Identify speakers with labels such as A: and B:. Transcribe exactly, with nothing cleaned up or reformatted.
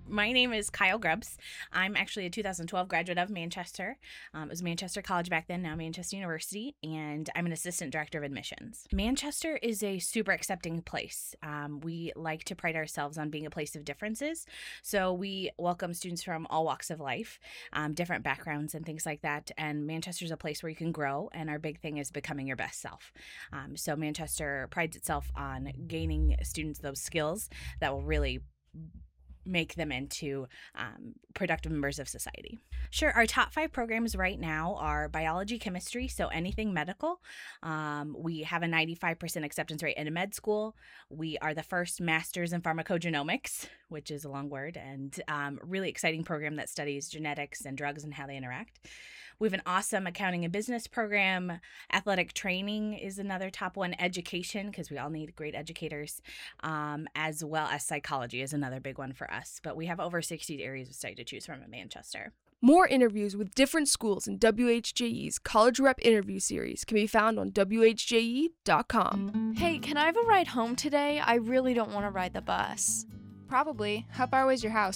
A: My name is Kyle Grubbs. I'm actually a two thousand twelve graduate of Manchester. Um, it was Manchester College back then, now Manchester University, and I'm an assistant director of admissions. Manchester is a super accepting place. Um, we like to pride ourselves on being a place of differences, so we welcome students from all walks of life, um, different backgrounds and things like that, and Manchester's a place where you can grow, and our big thing is becoming your best self. Um, so Manchester prides itself on gaining students those skills that will really make them into um, productive members of society. Sure, our top five programs right now are biology, chemistry, so anything medical. Um, we have a ninety-five percent acceptance rate in a med school. We are the first master's in pharmacogenomics, which is a long word, and um, really exciting program that studies genetics and drugs and how they interact. We have an awesome accounting and business program. Athletic training is another top one. Education, because we all need great educators, um, as well as psychology is another big one for us. But we have over sixty areas of study to choose from in Manchester.
B: More interviews with different schools in W H J E's College Rep Interview Series can be found on W H J E dot com.
C: Hey, can I have a ride home today? I really don't want to ride the bus.
D: Probably. How far away is your house?